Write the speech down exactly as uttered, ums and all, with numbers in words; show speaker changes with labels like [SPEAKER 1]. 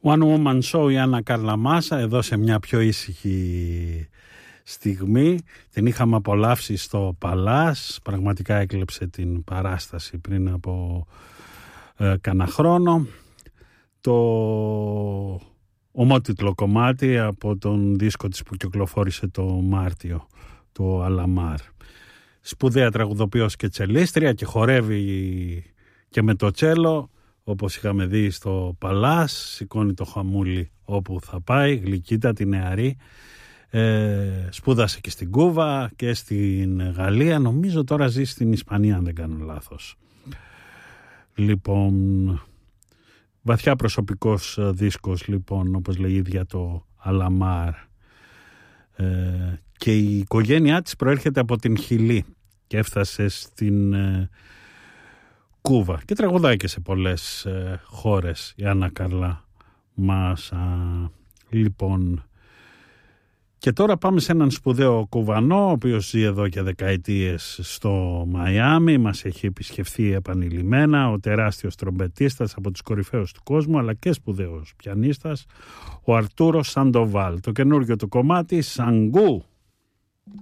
[SPEAKER 1] One Woman Show, η Άννα Καρλαμάσα, εδώ σε μια πιο ήσυχη στιγμή. Την είχαμε απολαύσει στο Παλάς, πραγματικά έκλεψε την παράσταση πριν από ε, κανένα χρόνο. Το ομότιτλο κομμάτι από τον δίσκο της που κυκλοφόρησε το Μάρτιο, το Αλαμάρ. Σπουδαία τραγουδοποιός και τσελίστρια και χορεύει και με το τσέλο, όπως είχαμε δει στο Παλάς, σηκώνει το χαμούλι όπου θα πάει, γλυκύτατη νεαρή. Ε, σπούδασε και στην Κούβα και στην Γαλλία, νομίζω τώρα ζει στην Ισπανία αν δεν κάνω λάθος. Λοιπόν, βαθιά προσωπικός δίσκος, λοιπόν, όπως λέει η ίδια το Αλαμάρ. Ε, και η οικογένειά της προέρχεται από την Χιλή και έφτασε στην ε, Κούβα και τραγουδάει και σε πολλές ε, χώρες η Άννα Καρλαμάσα. Λοιπόν, και τώρα πάμε σε έναν σπουδαίο Κουβανό, ο οποίος ζει εδώ και δεκαετίες στο Μαϊάμι, μας έχει επισκεφθεί επανειλημμένα, ο τεράστιος τρομπετίστας από τους κορυφαίους του κόσμου, αλλά και σπουδαίος πιανίστας, ο Αρτούρο Σαντοβάλ. Το καινούργιο του κομμάτι, Σαγκού.